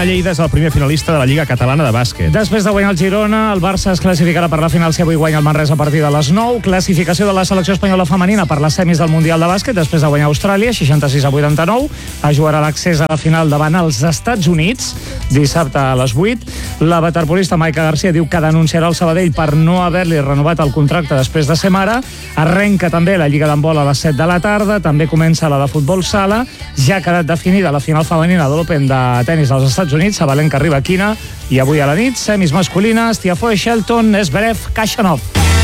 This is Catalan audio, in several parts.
Girona Lleida és el primer finalista de la Lliga Catalana de Bàsquet. Després de guanyar el Girona, el Barça es classificarà per la final si avui guanya el Manresa a partir de les 9. Classificació de la selecció espanyola femenina per les semis del Mundial de Bàsquet després de guanyar Austràlia, 66-89. Es jugarà l'accés a la final davant els Estats Units, dissabte a les 8. La waterpolista Maica Garcia diu que denunciarà el Sabadell per no haver-li renovat el contracte després de ser mare. Arrenca també la Lliga d'handbol a les 7 de la tarda, també comença la de futbol sala. Ja ha quedat definida la final femenina de l'Open de tenis als Estats Units, Sabalenka Rybakina, i avui a la nit, semis masculines, Tiafoe, Shelton, Zverev, Khachanov.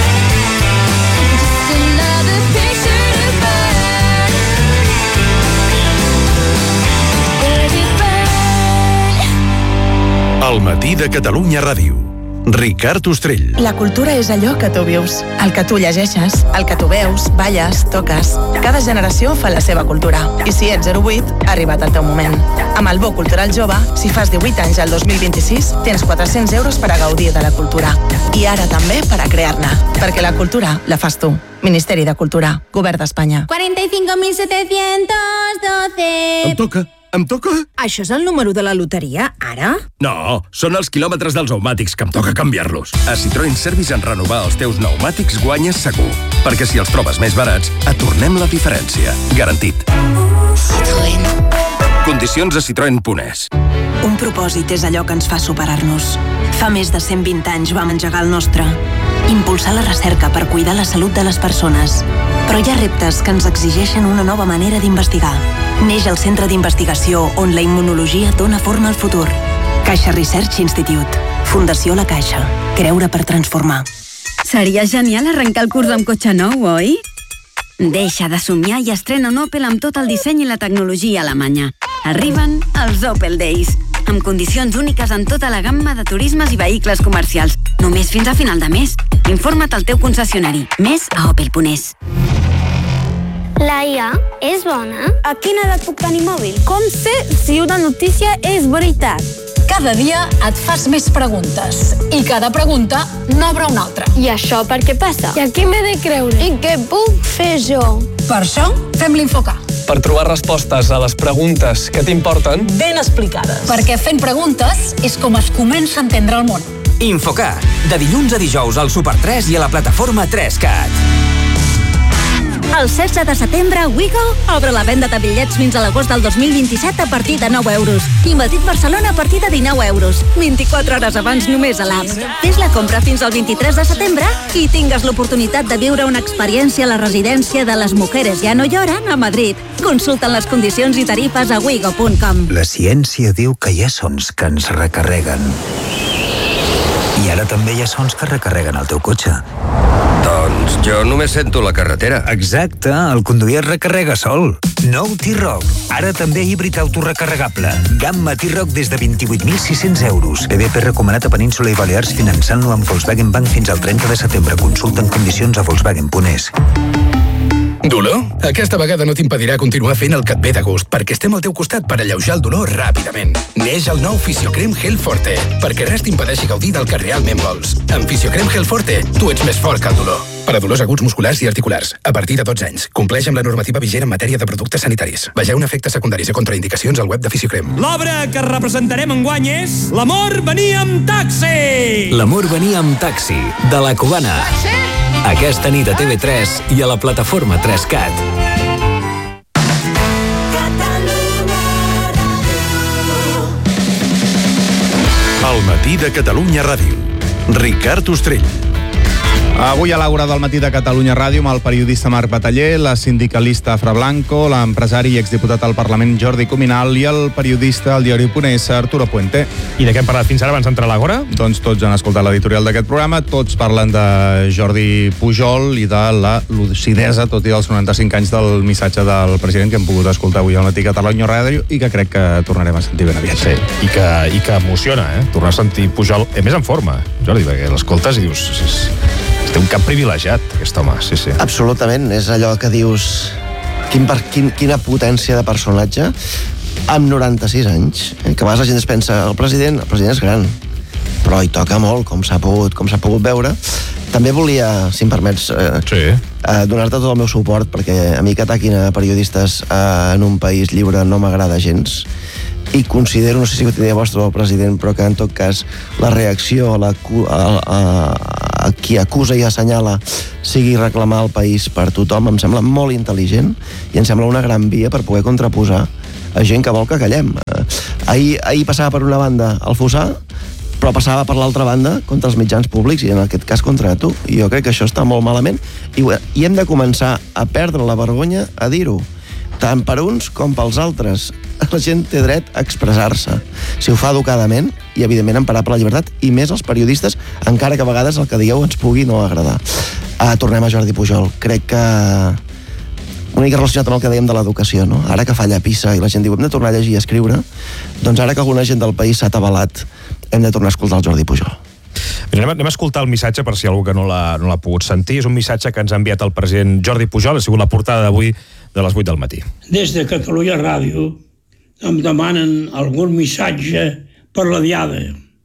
El matí de Catalunya Ràdio. Ricard Ostrell. La cultura és allò que tu vius, el que tu llegeixes, el que tu veus, balles, toques. Cada generació fa la seva cultura. I si ets 08, ha arribat el teu moment. Amb el Bo Cultural Jove, si fas 18 anys al 2026, tens 400 euros per a gaudir de la cultura. I ara també per a crear-ne. Perquè la cultura la fas tu. Ministeri de Cultura, Govern d'Espanya. 45.712. Em toca? Això és el número de la loteria, ara? No, són els quilòmetres dels pneumàtics que em toca canviar-los. A Citroën Service en renovar els teus pneumàtics guanyes segur. Perquè si els trobes més barats, et tornem la diferència. Garantit. Citroën. Condicions a citroen.es. Un propòsit és allò que ens fa superar-nos. Fa més de 120 anys vam engegar el nostre. Impulsar la recerca per cuidar la salut de les persones. Però hi ha reptes que ens exigeixen una nova manera d'investigar. Neix el centre d'investigació on la immunologia dona forma al futur. Caixa Research Institute. Fundació La Caixa. Creure per transformar. Seria genial arrencar el curs amb cotxe nou, oi? Deixa de somiar i estrena un Opel amb tot el disseny i la tecnologia alemanya. Arriben els Opel Days, amb condicions úniques en tota la gamma de turismes i vehicles comercials. Només fins a final de mes. Informa't al teu concessionari. Més a opel.es. La IA és bona? A quina edat puc tenir mòbil? Com sé si una notícia és veritat? Cada dia et fas més preguntes i cada pregunta n'obre una altra. I això per què passa? I a qui m'he de creure? I què puc fer jo? Per això fem l'Infocar. Per trobar respostes a les preguntes que t'importen ben explicades. Perquè fent preguntes és com es comença a entendre el món. Infocar, de dilluns a dijous al Super 3 i a la plataforma 3CAT. El 16 de setembre, Wigo obre la venda de bitllets fins a l'agost del 2027 a partir de 9 euros. I Madrid-Barcelona a partir de 19 euros. 24 hores abans només a l'app. Fes la compra fins al 23 de setembre i tingues l'oportunitat de viure una experiència a la residència de les Mujeres Ya No Lloran a Madrid. Consulta les condicions i tarifes a wigo.com. La ciència diu que hi ha sons que ens recarreguen. I ara també hi ha sons que recarreguen el teu cotxe. Doncs jo només sento la carretera. Exacte, el conduir es recarrega sol. Nou T-Roc, ara també híbrid autorecarregable. Gamma T-Roc des de 28.600 euros. BBP recomanat a Península i Balears finançant-lo amb Volkswagen Bank fins al 30 de setembre. Consulta en condicions a Volkswagen.es. Dolor? Aquesta vegada no t'impedirà continuar fent el que et ve de gust, perquè estem al teu costat per alleujar el dolor ràpidament. Neix el nou Fisiocrem Gel Forte, perquè res t'impedeixi gaudir del que realment vols. Amb Fisiocrem Gel Forte, tu ets més fort que el dolor. Per a dolors aguts musculars i articulars, a partir de 12 anys. Compleix amb la normativa vigent en matèria de productes sanitaris. Vegeu efectes secundaris i contraindicacions al web de Fisiocrem. L'obra que representarem enguany és L'amor venia amb taxi! L'amor venia amb taxi, de la Cubana. Taxi! Aquesta nit a TV3 i a la plataforma 3CAT. El matí de Catalunya Ràdio. Ricard Ostrell. Avui a l'Aura del matí de Catalunya Ràdio amb el periodista Marc Bataller, la sindicalista Afra Blanco, l'empresari i exdiputat al Parlament Jordi Cuminal i el periodista al diari.es Arturo Puente. I de què hem parlat fins ara abans d'entrar a l'Àgora? Doncs tots han escoltat l'editorial d'aquest programa, tots parlen de Jordi Pujol i de la lucidesa, tot i els 95 anys del missatge del president que hem pogut escoltar avui al matí a Catalunya Ràdio i que crec que tornarem a sentir ben aviat. Sí, i que emociona, tornar a sentir Pujol, més en forma, Jordi, perquè l'escoltes i dius... Té un cap privilegiat, aquest home, sí. Absolutament, és allò que dius... Quina potència de personatge amb 96 anys, que a vegades la gent es pensa el president és gran, però hi toca molt, com s'ha pogut veure. També volia, si em permets, donar-te tot el meu suport, perquè a mi que ataquin a periodistes en un país lliure no m'agrada gens. i considero, no sé si ho tenia vostre el president, però que en tot cas la reacció a qui acusa i assenyala sigui reclamar el país per tothom, em sembla molt intel·ligent i em sembla una gran via per poder contraposar a gent que vol que callem. Ahir passava per una banda el Fossar, però passava per l'altra banda contra els mitjans públics i en aquest cas contra tu. I jo crec que això està molt malament i hem de començar a perdre la vergonya a dir-ho, tant per uns com pels altres. La gent té dret a expressar-se. Si ho fa educadament i, evidentment, emparat per la llibertat, i més els periodistes, encara que a vegades el que digueu ens pugui no agradar. Tornem a Jordi Pujol. Crec que una mica relacionat amb el que dèiem de l'educació, no? Ara que falla PISA i la gent diu hem de tornar a llegir i a escriure, doncs ara que alguna gent del país s'ha atabalat, hem de tornar a escoltar el Jordi Pujol. Mira, anem a escoltar el missatge per si algú que no l'ha pogut sentir. És un missatge que ens ha enviat el president Jordi Pujol, ha sigut la portada d'avui de les 8 del matí. Des de Catalunya Ràdio em demanen algun missatge per la Diada.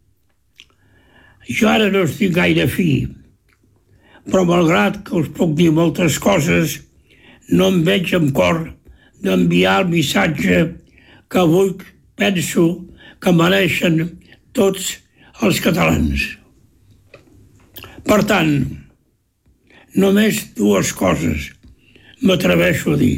Jo ara no estic gaire fi, però malgrat que us puc dir moltes coses, no em veig amb cor d'enviar el missatge que avui penso que mereixen tots els catalans. Per tant, només dues coses m'atreveixo a dir.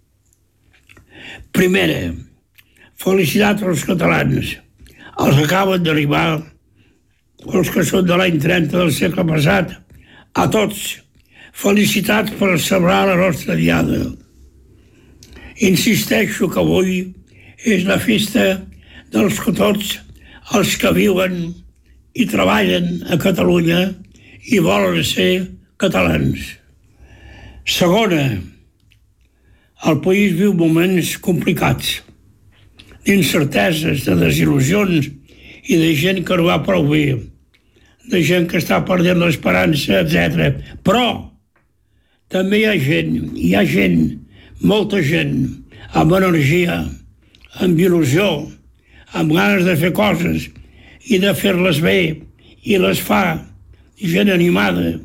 Primera, felicitats als catalans, els que acaben d'arribar, els que són de l'any 30 del segle passat, a tots, felicitats per celebrar la nostra Diada. Insisteixo que avui és la festa dels que tots els que viuen i treballen a Catalunya i volen ser catalans. Segona, el país viu moments complicats, d'incerteses, de desil·lusions i de gent que no va prou bé, de gent que està perdent l'esperança, etc. Però també hi ha gent, molta gent, amb energia, amb il·lusió, amb ganes de fer coses i de fer-les bé, i les fa, gent animada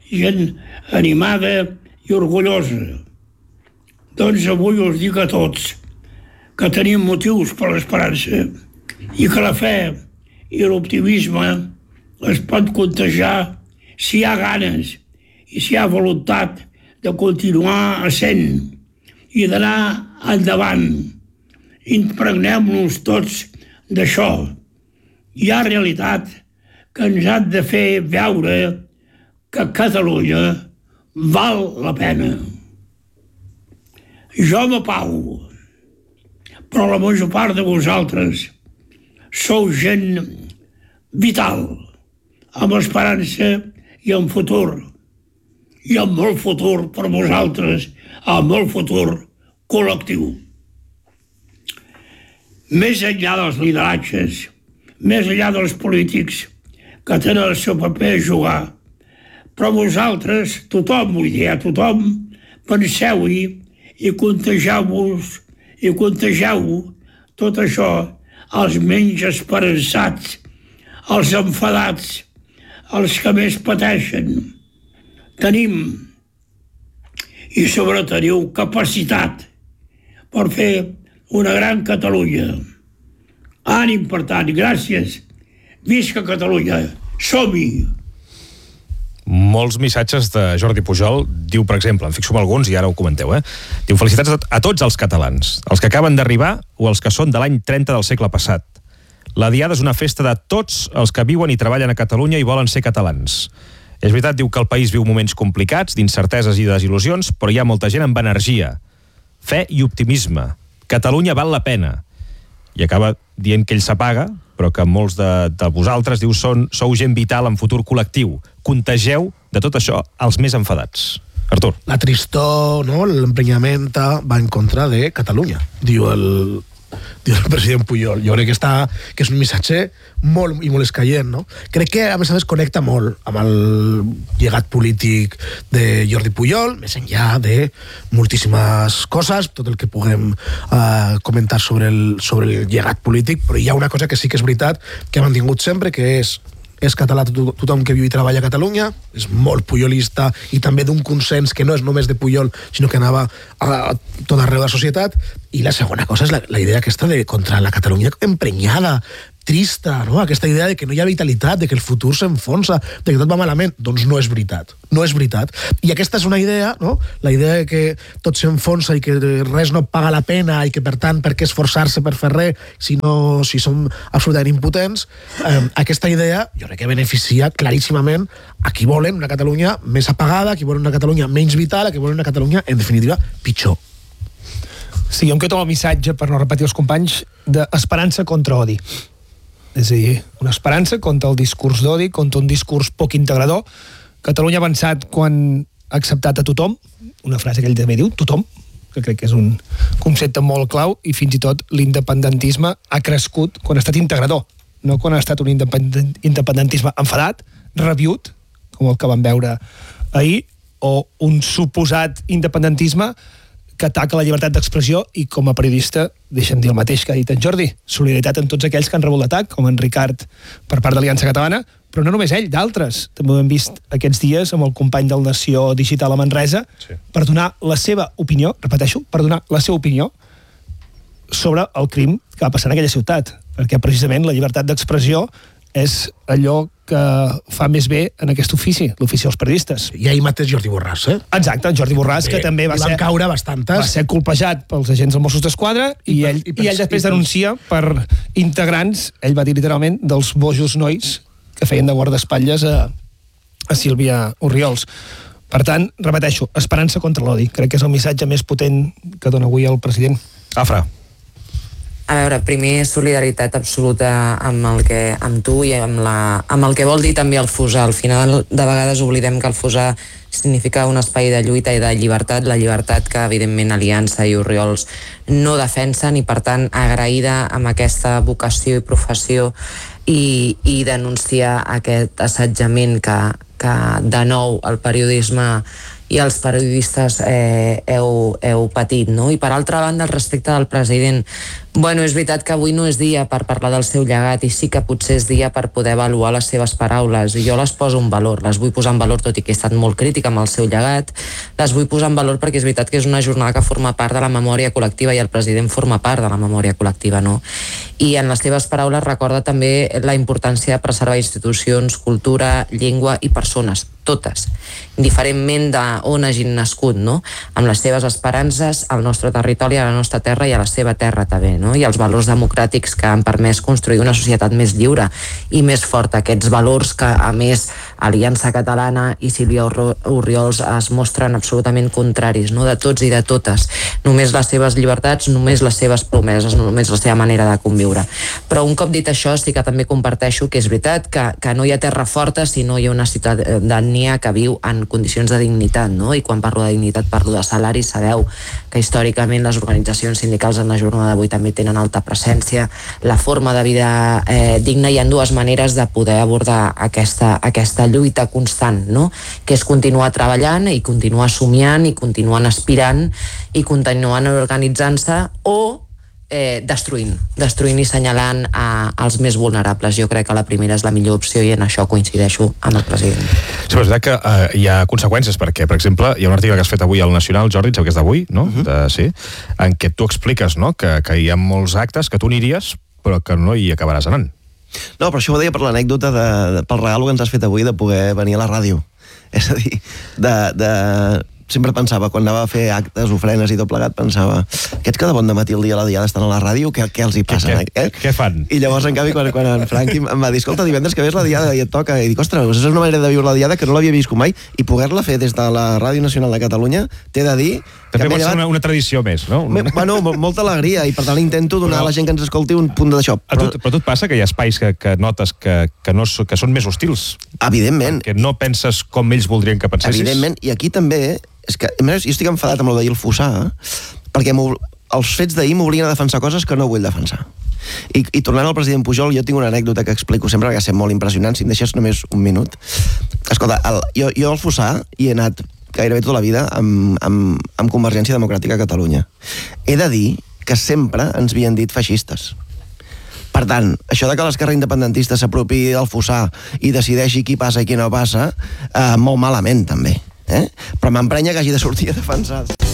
i orgullosa. Doncs avui us dic a tots que tenim motius per l'esperança i que la fe i l'optimisme es pot contagiar si hi ha ganes i si hi ha voluntat de continuar essent i d'anar endavant. Impregnem-nos tots d'això. Hi ha realitat que ens ha de fer veure que Catalunya val la pena. Jo m'apago, però la major part de vosaltres sou gent vital, amb esperança i amb futur. I amb molt futur per vosaltres, amb molt futur col·lectiu. Més enllà dels lideratges, més enllà dels polítics que tenen el seu paper a jugar, però vosaltres, tothom, vull dir, tothom, penseu-hi i contagieu tot això als menys esperançats, als enfadats, als que més pateixen. Tenim i sobretot teniu capacitat per fer una gran Catalunya. Ànim, per tant, gràcies. Visca Catalunya. Som-hi! Molts missatges de Jordi Pujol. Diu, per exemple, em fixo en alguns i ara ho comenteu, Diu, felicitats a tots els catalans, els que acaben d'arribar o els que són de l'any 30 del segle passat. La Diada és una festa de tots els que viuen i treballen a Catalunya i volen ser catalans. És veritat, diu, que el país viu moments complicats, d'incerteses i desil·lusions, però hi ha molta gent amb energia, fe i optimisme. Catalunya val la pena. I acaba dient que ell s'apaga, però que molts de vosaltres, diu, sou gent vital en futur col·lectiu. Contageu de tot això els més enfadats. Artur. La tristor, no? L'emprenyament va en contra de Catalunya, diu el president Pujol. Jo crec que és un missatge molt i molt escaient, no? Crec que, a més a més, connecta molt amb el llegat polític de Jordi Pujol, més enllà de moltíssimes coses, tot el que puguem comentar sobre el llegat polític, però hi ha una cosa que sí que és veritat que ha mantingut sempre, que és és català tothom que viu i treballa a Catalunya, és molt pujolista i també d'un consens que no és només de Pujol, sinó que anava a tot arreu de la societat. I la segona cosa és la idea aquesta de contra la Catalunya emprenyada, trista, no? Aquesta idea de que no hi ha vitalitat, de que el futur s'enfonsa, de que tot va malament. Doncs no és veritat. No és veritat. I aquesta és una idea, no? La idea de que tot s'enfonsa i que res no paga la pena i que, per tant, per què esforçar-se per fer res si som absolutament impotents. Aquesta idea, jo crec que beneficia claríssimament a qui volen una Catalunya més apagada, a qui volen una Catalunya menys vital, a qui volen una Catalunya, en definitiva, pitjor. Sí, jo em quedo amb el missatge, per no repetir els companys, d'esperança contra odi. És a dir, una esperança contra el discurs d'odi, contra un discurs poc integrador. Catalunya ha avançat quan ha acceptat a tothom, una frase que ell també diu, tothom, que crec que és un concepte molt clau, i fins i tot l'independentisme ha crescut quan ha estat integrador, no quan ha estat un independentisme enfadat, rabiut, com el que vam veure ahir, o un suposat independentisme que ataca la llibertat d'expressió. I com a periodista, deixa'm dir el mateix que ha dit en Jordi, solidaritat amb tots aquells que han rebut l'atac, com en Ricard per part d'Aliança Catalana, però no només ell, d'altres. També ho hem vist aquests dies amb el company del Nació Digital a Manresa, per donar la seva opinió, repeteixo, per donar la seva opinió sobre el crim que va passar en aquella ciutat, perquè precisament la llibertat d'expressió és allò que fa més bé en aquest ofici, l'ofici dels periodistes. I ahir mateix Jordi Borràs, Exacte, Jordi Borràs, que també va ser colpejat pels agents dels Mossos d'Esquadra i ell després denuncia per integrants, ell va dir literalment, dels bojos nois que feien de guardaespatlles a Sílvia Orriols. Per tant, repeteixo, esperança contra l'odi. Crec que és el missatge més potent que dona avui el president. Afra. A veure, primer, solidaritat absoluta amb tu i amb el que vol dir també el FUSA. Al final, de vegades oblidem que el FUSA significa un espai de lluita i de llibertat, la llibertat que, evidentment, Aliança i Orriols no defensen, i, per tant, agraïda amb aquesta vocació i professió i denunciar aquest assetjament que de nou, el periodisme i els periodistes heu patit, no? I per altra banda, al respecte del president, és veritat que avui no és dia per parlar del seu llegat, i sí que potser és dia per poder avaluar les seves paraules, i jo les poso en valor, les vull posar en valor, tot i que he estat molt crítica amb el seu llegat, les vull posar en valor perquè és veritat que és una jornada que forma part de la memòria col·lectiva, i el president forma part de la memòria col·lectiva, no? I en les seves paraules recorda també la importància de preservar institucions, cultura, llengua i persones, totes, indiferentment d'on hagin nascut, no? Amb les seves esperances al nostre territori, a la nostra terra i a la seva terra també, no? I els valors democràtics que han permès construir una societat més lliure i més forta, aquests valors que, a més, Aliança Catalana i Sílvia Orriols es mostren absolutament contraris, no? De tots i de totes. Només les seves llibertats, només les seves promeses, només la seva manera de conviure. Però un cop dit això, sí que també comparteixo que és veritat que no hi ha terra forta si no hi ha una ciutadania que viu en condicions de dignitat, no? I quan parlo de dignitat parlo de salaris. Sabeu que històricament les organitzacions sindicals en la jornada d'avui també tenen alta presència. La forma de vida digna, hi ha dues maneres de poder abordar aquesta lluita constant, no? Que és continuar treballant i continuar somiant i continuant aspirant i continuant organitzant-se, o destruint i assenyalant els més vulnerables. Jo crec que la primera és la millor opció, i en això coincideixo amb el president. Sí, però és veritat que hi ha conseqüències, perquè, per exemple, hi ha un article que has fet avui al Nacional, Jordi, em sembla que és d'avui, no? Sí, en què tu expliques, no?, que hi ha molts actes que tu aniries, però que no hi acabaràs anant. No, però això ho deia per l'anècdota pel regal que ens has fet avui de poder venir a la ràdio. És a dir, sempre pensava, quan anava a fer actes, ofrenes i tot plegat, pensava, aquests que de bon dematí el dia a la diada estan a la ràdio, què els hi passa? Què fan? I llavors, en canvi, quan en Franqui em va dir, escolta, divendres que ve és la diada i et toca, i dic, ostres, és una manera de viure la diada que no l'havia viscut mai, i poder-la fer des de la Ràdio Nacional de Catalunya, t'he de dir... També pot ser una tradició més, no? Bueno, molta alegria, i per tant intento donar a la gent que ens escolti un punt d'això. Però tu et passa que hi ha espais que notes que són més hostils? Evidentment. Que no penses com ells voldrien que pensessis? Evidentment, i aquí també... És que, jo estic enfadat amb el d'ahir el FUSA, perquè els fets d'ahir m'obliguen a defensar coses que no vull defensar. I tornant al president Pujol, jo tinc una anècdota que explico sempre, que ha estat molt impressionant, si em deixes només un minut. Escolta, jo al FUSA hi he anat gairebé tota la vida amb Convergència Democràtica a Catalunya. He de dir que sempre ens havien dit feixistes. Per tant, això de que l'esquerra independentista s'apropi del fossar i decideixi qui passa i qui no passa, molt malament, també. Però m'emprenya que hagi de sortir a defensar.